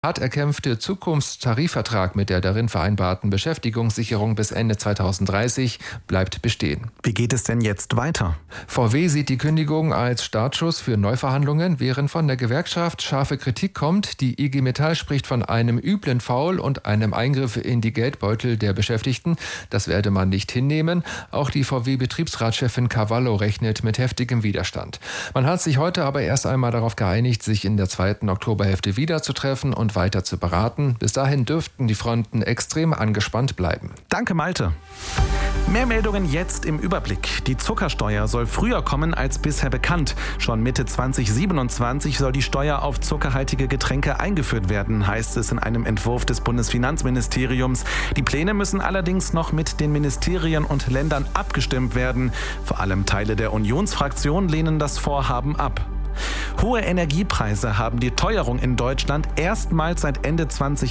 Hart erkämpfte Zukunftstarifvertrag mit der darin vereinbarten Beschäftigungssicherung bis Ende 2030 bleibt bestehen. Wie geht es denn jetzt weiter? VW sieht die Kündigung als Startschuss für Neuverhandlungen, während von der Gewerkschaft scharfe Kritik kommt. Die IG Metall spricht von einem üblen Foul und einem Eingriff in die Geldbeutel der Beschäftigten. Das werde man nicht hinnehmen. Auch die VW-Betriebsratschefin Cavallo rechnet mit heftigem Widerstand. Man hat sich heute aber erst einmal darauf geeinigt, sich in der zweiten Oktoberhälfte wiederzutreffen und weiter zu beraten. Bis dahin dürften die Fronten extrem angespannt bleiben. Danke, Malte. Mehr Meldungen jetzt im Überblick. Die Zuckersteuer soll früher kommen als bisher bekannt. Schon Mitte 2027 soll die Steuer auf zuckerhaltige Getränke eingeführt werden, heißt es in einem Entwurf des Bundesfinanzministeriums. Die Pläne müssen allerdings noch mit den Ministerien und Ländern abgestimmt werden. Vor allem Teile der Unionsfraktion lehnen das Vorhaben ab. Hohe Energiepreise haben die Teuerung in Deutschland erstmals seit Ende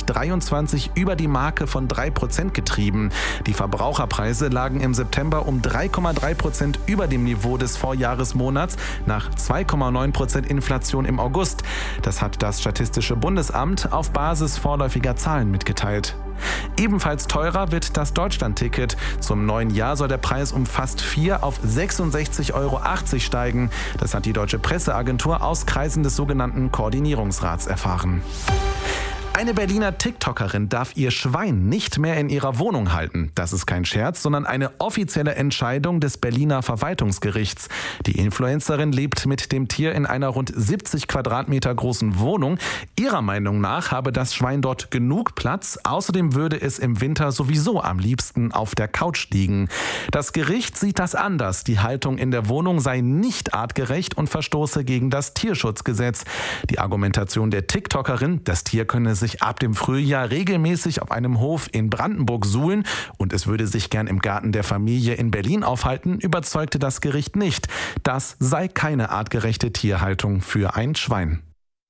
2023 über die Marke von 3% getrieben. Die Verbraucherpreise lagen im September um 3,3% über dem Niveau des Vorjahresmonats nach 2,9% Inflation im August. Das hat das Statistische Bundesamt auf Basis vorläufiger Zahlen mitgeteilt. Ebenfalls teurer wird das Deutschlandticket. Zum neuen Jahr soll der Preis um fast 4 auf 66,80 € steigen. Das hat die Deutsche Presseagentur aus Kreisen des sogenannten Koordinierungsrats erfahren. Eine Berliner TikTokerin darf ihr Schwein nicht mehr in ihrer Wohnung halten. Das ist kein Scherz, sondern eine offizielle Entscheidung des Berliner Verwaltungsgerichts. Die Influencerin lebt mit dem Tier in einer rund 70 Quadratmeter großen Wohnung. Ihrer Meinung nach habe das Schwein dort genug Platz. Außerdem würde es im Winter sowieso am liebsten auf der Couch liegen. Das Gericht sieht das anders. Die Haltung in der Wohnung sei nicht artgerecht und verstoße gegen das Tierschutzgesetz. Die Argumentation der TikTokerin, das Tier könne sich ab dem Frühjahr regelmäßig auf einem Hof in Brandenburg suhlen und es würde sich gern im Garten der Familie in Berlin aufhalten, überzeugte das Gericht nicht. Das sei keine artgerechte Tierhaltung für ein Schwein.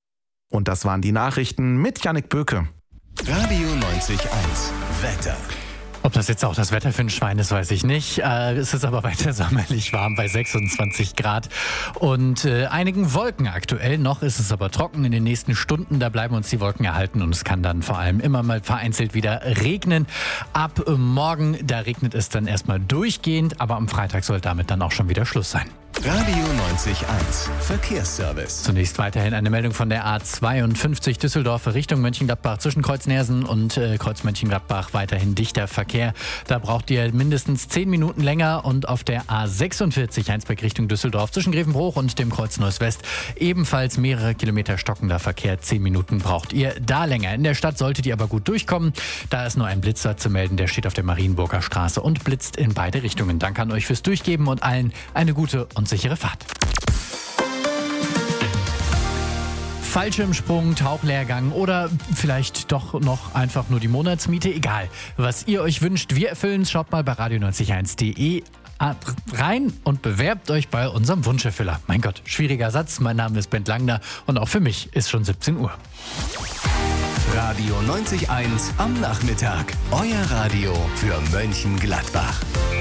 Und das waren die Nachrichten mit Jannik Böke. Radio 90.1 Wetter. Ob das jetzt auch das Wetter für ein Schwein ist, weiß ich nicht. Es ist aber weiter sommerlich warm bei 26 Grad und einigen Wolken aktuell. Noch ist es aber trocken in den nächsten Stunden. Da bleiben uns die Wolken erhalten und es kann dann vor allem immer mal vereinzelt wieder regnen. Ab morgen, da regnet es dann erstmal durchgehend, aber am Freitag soll damit dann auch schon wieder Schluss sein. Radio 90.1 Verkehrsservice. Zunächst weiterhin eine Meldung von der A52 Düsseldorf Richtung Mönchengladbach. Zwischen Kreuz Nersen und Kreuz Mönchengladbach weiterhin dichter Verkehr. Da braucht ihr mindestens 10 Minuten länger. Und auf der A46 Heinsberg Richtung Düsseldorf zwischen Grevenbroich und dem Kreuz Neuss-West ebenfalls mehrere Kilometer stockender Verkehr. 10 Minuten braucht ihr da länger. In der Stadt solltet ihr aber gut durchkommen. Da ist nur ein Blitzer zu melden. Der steht auf der Marienburger Straße und blitzt in beide Richtungen. Danke an euch fürs Durchgeben und allen eine gute und sichere Fahrt. Fallschirmsprung, Tauchlehrgang oder vielleicht doch noch einfach nur die Monatsmiete. Egal, was ihr euch wünscht, wir erfüllen es. Schaut mal bei radio901.de rein und bewerbt euch bei unserem Wunscherfüller. Mein Gott, schwieriger Satz. Mein Name ist Bent Langner und auch für mich ist schon 17 Uhr. Radio 90.1 am Nachmittag. Euer Radio für Mönchengladbach.